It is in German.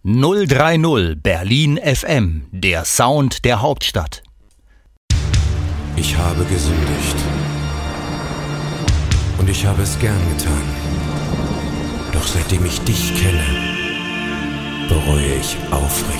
030 Berlin FM, der Sound der Hauptstadt. Ich habe gesündigt. Und ich habe es gern getan. Doch seitdem ich dich kenne, bereue ich aufrichtig.